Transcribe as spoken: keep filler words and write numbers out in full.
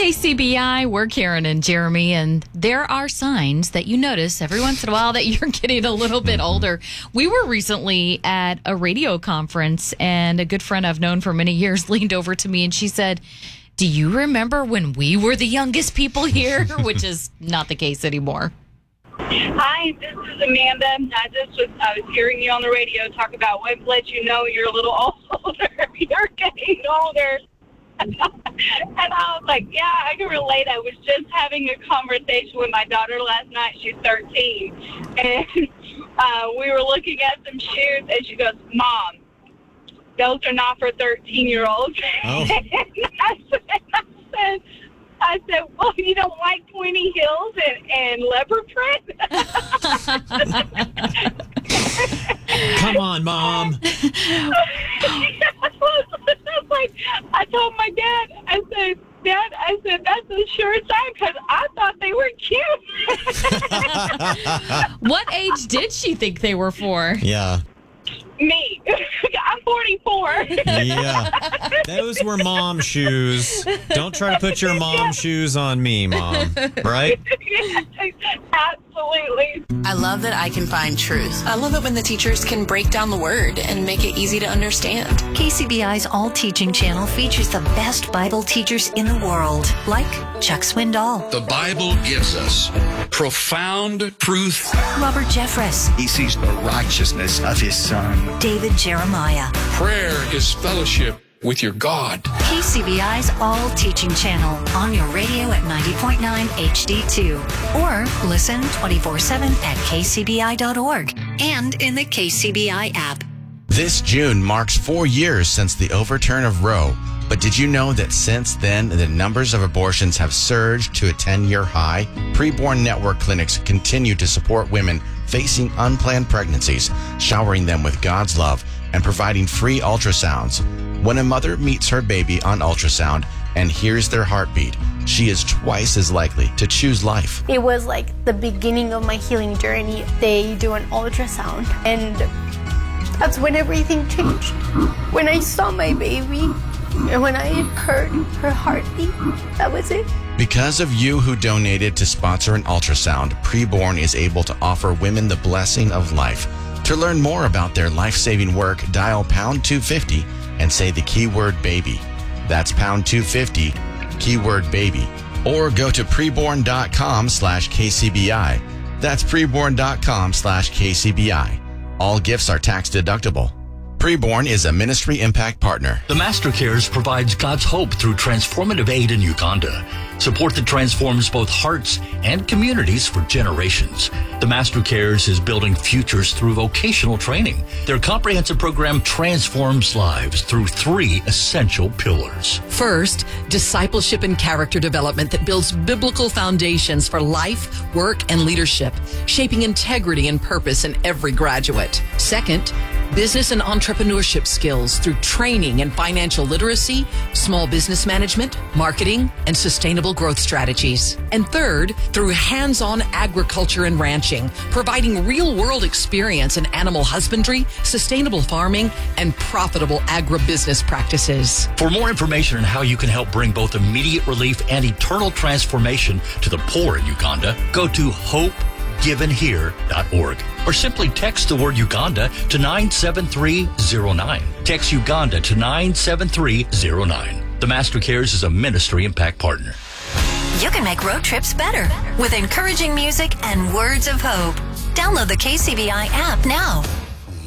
K C B I, we're Karen and Jeremy, and there are signs that you notice every once in a while that you're getting a little bit older. We were recently at a radio conference, and a good friend I've known for many years leaned over to me and she said, "Do you remember when we were the youngest people here?" Which is not the case anymore. Hi, this is Amanda. I just was I was hearing you on the radio talk about what lets you know you're a little older. You're getting older. And I was like, yeah, I can relate. I was just having a conversation with my daughter last night. She's thirteen. And uh, we were looking at some shoes, and she goes, "Mom, those are not for thirteen-year-olds." Oh. And I said, I said, I said, well, you don't like pointy heels and, and leopard print? Come on, Mom. Like, I told my dad, I said, Dad, I said, that's a sure sign because I thought they were cute. What age did she think they were for? Yeah. Me. I'm forty-four. Yeah. Those were mom shoes. Don't try to put your mom shoes on me, Mom. Right? Yes, absolutely. I love that I can find truth. I love it when the teachers can break down the word and make it easy to understand. K C B I's All Teaching channel features the best Bible teachers in the world, like Chuck Swindoll. The Bible gives us profound truth. Robert Jeffress. He sees the righteousness of his son. David Jeremiah. Prayer is fellowship with your God. K C B I's All Teaching channel on your radio at ninety point nine H D two. Or listen twenty-four seven at K C B I dot org and in the K C B I app. This June marks four years since the overturn of Roe. But did you know that since then, the numbers of abortions have surged to a ten-year high? Preborn Network clinics continue to support women facing unplanned pregnancies, showering them with God's love and providing free ultrasounds. When a mother meets her baby on ultrasound and hears their heartbeat, she is twice as likely to choose life. It was like the beginning of my healing journey. They do an ultrasound, and that's when everything changed. When I saw my baby, and when I heard her heartbeat, that was it. Because of you who donated to sponsor an ultrasound, Preborn is able to offer women the blessing of life. To learn more about their life-saving work, dial pound two fifty and say the keyword baby. That's pound two fifty, keyword baby. Or go to preborn.com slash KCBI. That's preborn.com slash KCBI. All gifts are tax deductible. Preborn is a ministry impact partner. The Master Cares provides God's hope through transformative aid in Uganda. Support that transforms both hearts and communities for generations. The Master Cares is building futures through vocational training. Their comprehensive program transforms lives through three essential pillars. First, discipleship and character development that builds biblical foundations for life, work, and leadership, shaping integrity and purpose in every graduate. Second, business and entrepreneurship skills through training in financial literacy, small business management, marketing, and sustainable growth strategies. And third, through hands-on agriculture and ranching, providing real-world experience in animal husbandry, sustainable farming, and profitable agribusiness practices. For more information on how you can help bring both immediate relief and eternal transformation to the poor in Uganda, go to hope given here dot org or simply text the word Uganda to nine seven three zero nine. Text Uganda to nine seven three zero nine. The Master Cares is a ministry impact partner. You can make road trips better with encouraging music and words of hope. Download the K C B I app now.